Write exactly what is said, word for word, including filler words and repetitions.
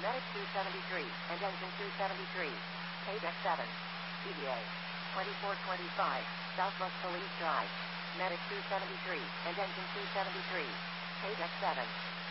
Medic two seventy-three, and Engine two seventy-three. Page X seven. E D A. twenty-four twenty-five, Southwest Police Drive. Medic two seventy-three, and Engine two seventy-three. Page X seven.